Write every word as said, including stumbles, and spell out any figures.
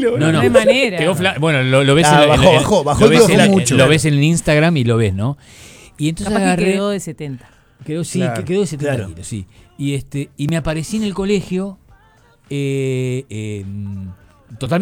kilos. No, no, No hay manera. Quedó fla- bueno, lo, lo ves Ah, en, bajó, en- bajó, bajó lo y ves bajó en, mucho. lo ves en el Instagram y lo ves, ¿no? Y entonces Capaz que agarré, quedó de setenta. quedó, sí, Claro, que quedó de setenta claro. kilos, sí. Y este, y me aparecí en el colegio, eh, eh, totalmente